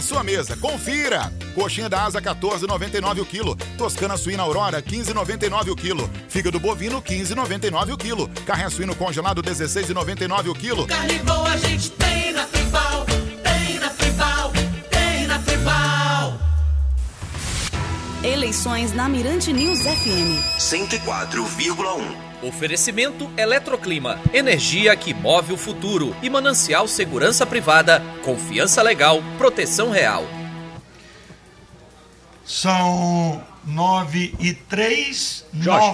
Sua mesa, confira! Coxinha da asa 14,99 o quilo. Toscana suína Aurora 15,99 o quilo. Fígado bovino 15,99 o quilo. Carré suíno congelado 16,99 o quilo. Carne boa a gente tem na Fribal, tem na Fribal, tem na Fribal. Eleições na Mirante News FM 104,1. Oferecimento Eletroclima, energia que move o futuro. E Manancial Segurança Privada, confiança legal, proteção real. São 9:03,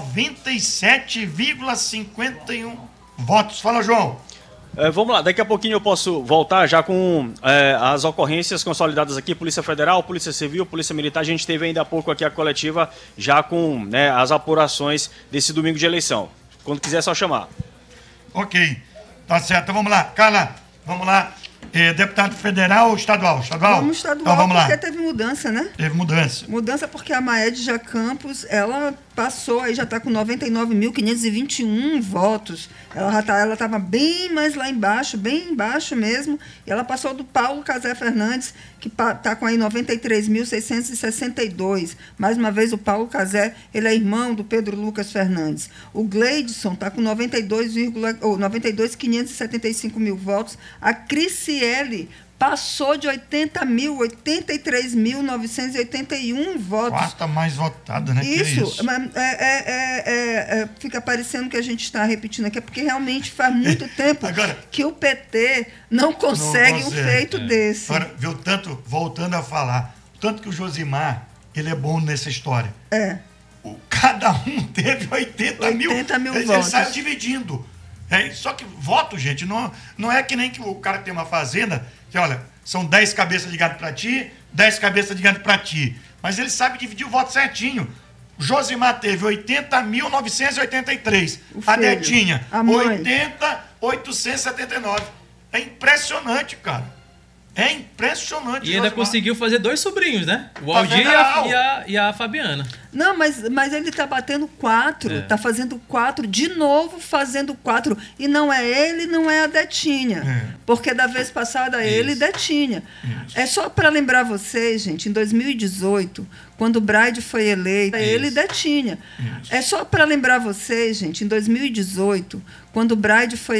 97,51 votos. Fala, João. Vamos lá, daqui a pouquinho eu posso voltar já com as ocorrências consolidadas aqui, Polícia Federal, Polícia Civil, Polícia Militar. A gente teve ainda há pouco aqui a coletiva já com as apurações desse domingo de eleição. Quando quiser é só chamar. Ok, tá certo. Então vamos lá, Carla, vamos lá. Deputado federal ou estadual? Vamos estadual, então, vamos porque lá. teve mudança, né? Teve mudança. Mudança porque a Maedja Campos, ela passou, aí já está com 99.521 votos. Ela estava bem mais lá embaixo, bem embaixo mesmo, e ela passou do Paulo Cazé Fernandes, que está com aí 93.662. Mais uma vez, o Paulo Cazé, ele é irmão do Pedro Lucas Fernandes. O Gleidson está com 92.575 mil votos. A Criciele passou de 83.981 votos. Quarta mais votada, né? Isso, fica parecendo que a gente está repetindo aqui, porque realmente faz muito tempo que o PT não consegue um feito desse. Agora, viu tanto, voltando a falar, tanto que o Josimar, ele é bom nessa história. Cada um teve 80 mil votos. Ele saiu dividindo. Só que voto, gente, não é que nem que o cara que tem uma fazenda, que olha, são 10 cabeças de gado para ti, 10 cabeças de gado para ti. Mas ele sabe dividir o voto certinho. O Josimar teve 80.983. A Netinha, 80.879. É impressionante, cara. É impressionante. E ainda conseguiu fazer 2 sobrinhos, né? O Aldir e a Fabiana. Não, mas ele tá batendo 4. Tá fazendo 4, de novo fazendo 4. E não é ele, não é a Detinha. Porque da vez passada ele e Detinha. É só para lembrar vocês, gente, em 2018, quando o Braide foi eleito, ele e Detinha. É só para lembrar vocês, gente, em 2018, quando o Braide foi